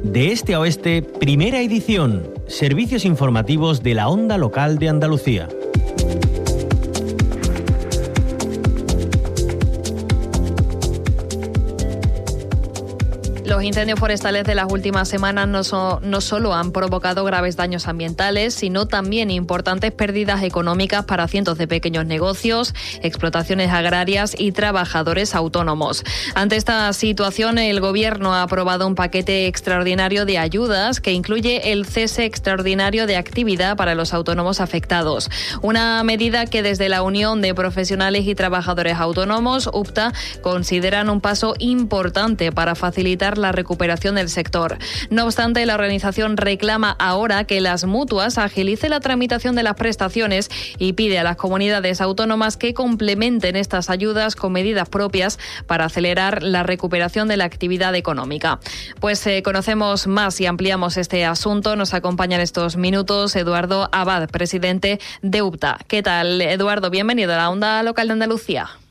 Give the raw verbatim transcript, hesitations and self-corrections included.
De este a oeste, primera edición. Servicios informativos de la Onda Local de Andalucía. Los incendios forestales de las últimas semanas no, so, no solo han provocado graves daños ambientales, sino también importantes pérdidas económicas para cientos de pequeños negocios, explotaciones agrarias y trabajadores autónomos. Ante esta situación, el Gobierno ha aprobado un paquete extraordinario de ayudas que incluye el cese extraordinario de actividad para los autónomos afectados. Una medida que desde la Unión de Profesionales y Trabajadores Autónomos, U P T A, consideran un paso importante para facilitar la recuperación del sector. No obstante, la organización reclama ahora que las mutuas agilicen la tramitación de las prestaciones y pide a las comunidades autónomas que complementen estas ayudas con medidas propias para acelerar la recuperación de la actividad económica. Pues eh, conocemos más y ampliamos este asunto. Nos acompaña en estos minutos Eduardo Abad, presidente de U P T A. ¿Qué tal, Eduardo? Bienvenido a la Onda Local de Andalucía.